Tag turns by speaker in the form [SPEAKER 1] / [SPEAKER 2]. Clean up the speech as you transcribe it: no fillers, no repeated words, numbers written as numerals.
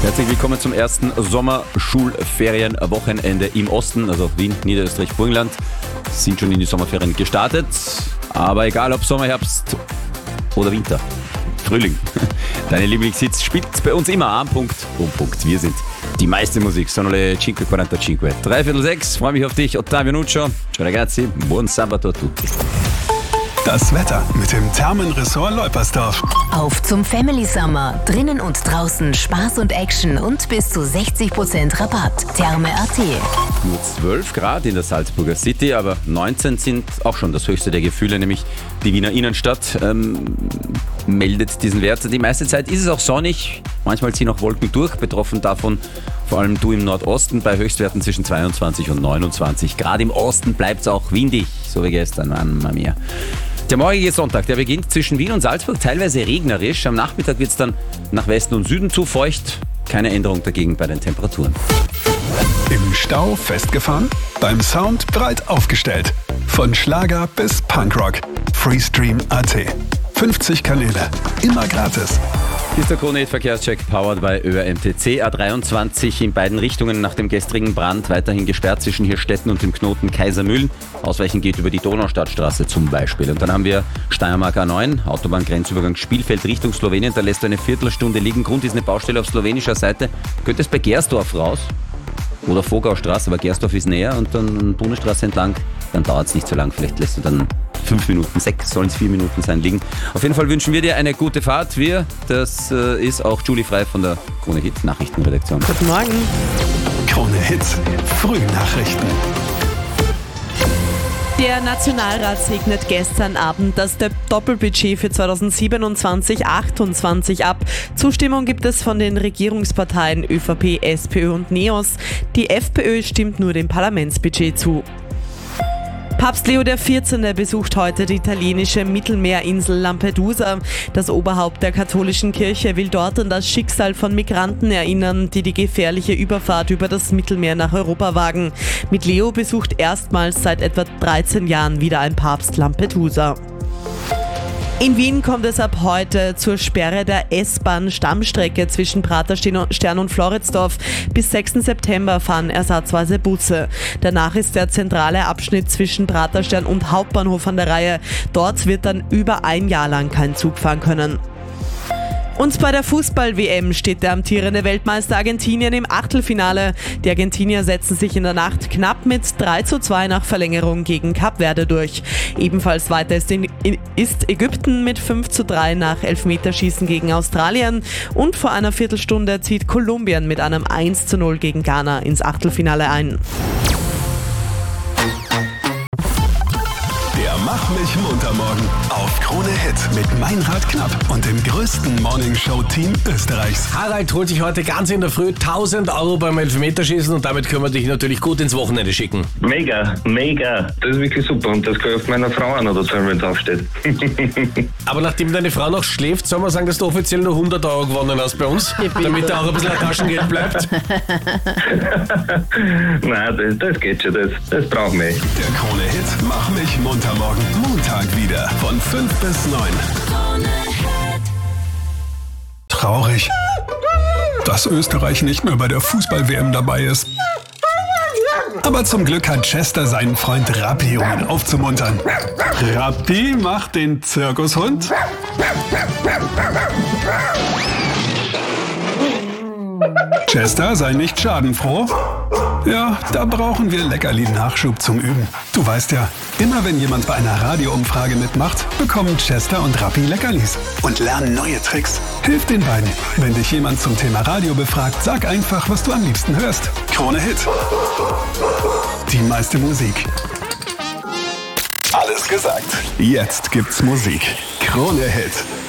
[SPEAKER 1] Herzlich willkommen zum ersten Sommerschulferienwochenende im Osten, also Wien, Niederösterreich, Burgenland. Sind schon in die Sommerferien gestartet, aber egal ob Sommer, Herbst oder Winter, Frühling, deine Lieblingshits spielt bei uns immer am Punkt, um Punkt. Wir sind die meiste Musik, sono le 5:45. 5:45, freue mich auf dich, Ottavio Nuccio. Ciao ragazzi, buon sabato a tutti.
[SPEAKER 2] Das Wetter mit dem Thermenressort Leupersdorf.
[SPEAKER 3] Auf zum Family Summer. Drinnen und draußen Spaß und Action und bis zu 60% Rabatt. Therme.at.
[SPEAKER 1] Nur 12 Grad in der Salzburger City, aber 19 sind auch schon das höchste der Gefühle, nämlich die Wiener Innenstadt meldet diesen Wert. Die meiste Zeit ist es auch sonnig, manchmal ziehen auch Wolken durch, betroffen davon vor allem du im Nordosten bei Höchstwerten zwischen 22 und 29 Grad. Im Osten bleibt es auch windig, so wie gestern, Mamma mia. Der morgige Sonntag, der beginnt zwischen Wien und Salzburg teilweise regnerisch. Am Nachmittag wird es dann nach Westen und Süden zu feucht. Keine Änderung dagegen bei den Temperaturen.
[SPEAKER 2] Im Stau festgefahren? Beim Sound breit aufgestellt. Von Schlager bis Punkrock. Freestream.at. 50 Kanäle. Immer gratis.
[SPEAKER 1] Hier ist der Krone-Hit-Verkehrscheck powered by ÖRMTC. A23 in beiden Richtungen nach dem gestrigen Brand weiterhin gesperrt zwischen Hirstetten und dem Knoten Kaisermühlen. Ausweichen geht über die Donaustadtstraße zum Beispiel. Und dann haben wir Steiermark A9, Autobahngrenzübergang Spielfeld Richtung Slowenien. Da lässt du eine Viertelstunde liegen. Grund ist eine Baustelle auf slowenischer Seite. Könnte es bei Gersdorf raus oder Vogaustraße, aber Gersdorf ist näher und dann Bundesstraße entlang. Dann dauert es nicht so lang. Vielleicht lässt du dann 5 Minuten, 6 sollen es 4 Minuten sein, liegen. Auf jeden Fall wünschen wir dir eine gute Fahrt. Das ist auch Julie Frey von der Krone Hit Nachrichtenredaktion.
[SPEAKER 4] Guten Morgen.
[SPEAKER 2] Krone Hits, Frühnachrichten.
[SPEAKER 4] Der Nationalrat segnet gestern Abend das Doppelbudget für 2027-28 ab. Zustimmung gibt es von den Regierungsparteien ÖVP, SPÖ und NEOS. Die FPÖ stimmt nur dem Parlamentsbudget zu. Papst Leo XIV. Besucht heute die italienische Mittelmeerinsel Lampedusa. Das Oberhaupt der katholischen Kirche will dort an das Schicksal von Migranten erinnern, die die gefährliche Überfahrt über das Mittelmeer nach Europa wagen. Mit Leo besucht erstmals seit etwa 13 Jahren wieder ein Papst Lampedusa. In Wien kommt es ab heute zur Sperre der S-Bahn-Stammstrecke zwischen Praterstern und Floridsdorf. Bis 6. September fahren ersatzweise Busse. Danach ist der zentrale Abschnitt zwischen Praterstern und Hauptbahnhof an der Reihe. Dort wird dann über ein Jahr lang kein Zug fahren können. Und bei der Fußball-WM steht der amtierende Weltmeister Argentinien im Achtelfinale. Die Argentinier setzen sich in der Nacht knapp mit 3:2 nach Verlängerung gegen Kap Verde durch. Ebenfalls weiter ist Ägypten mit 5:3 nach Elfmeterschießen gegen Australien. Und vor einer Viertelstunde zieht Kolumbien mit einem 1:0 gegen Ghana ins Achtelfinale ein.
[SPEAKER 2] Mach mich munter morgen auf Krone Hit mit Meinrad Knapp und dem größten Morningshow-Team Österreichs.
[SPEAKER 5] Harald holt sich heute ganz in der Früh 1.000 Euro beim Elfmeterschießen und damit können wir dich natürlich gut ins Wochenende schicken.
[SPEAKER 6] Mega. Das ist wirklich super und das kann ich auf meiner Frau auch noch erzählen, wenn es aufsteht.
[SPEAKER 5] Aber nachdem deine Frau noch schläft, soll man sagen, dass du offiziell nur 100 Euro gewonnen hast bei uns, damit da auch ein bisschen Taschengeld bleibt.
[SPEAKER 6] Nein, das geht schon, das brauchen wir.
[SPEAKER 2] Der Krone Hit Mach mich munter morgen. Montag wieder von 5 bis 9. Traurig, dass Österreich nicht mehr bei der Fußball-WM dabei ist. Aber zum Glück hat Chester seinen Freund Rappi, um ihn aufzumuntern. Rappi macht den Zirkushund. Chester, sei nicht schadenfroh. Ja, da brauchen wir Leckerli-Nachschub zum Üben. Du weißt ja, immer wenn jemand bei einer Radioumfrage mitmacht, bekommen Chester und Rappi Leckerlis und lernen neue Tricks. Hilf den beiden. Wenn dich jemand zum Thema Radio befragt, sag einfach, was du am liebsten hörst. Krone Hit. Die meiste Musik. Alles gesagt. Jetzt gibt's Musik. Krone Hit.